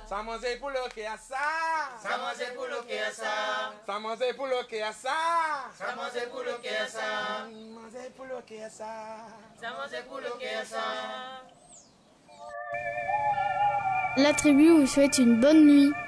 Ça mange pour le qui a ça. Ça mange pour le qui a ça. Ça mange pour le qui a ça. Ça mange pour le qui a ça. Manger pour le qui a ça. Ça mange pour le qui a ça. La tribu vous souhaite une bonne nuit.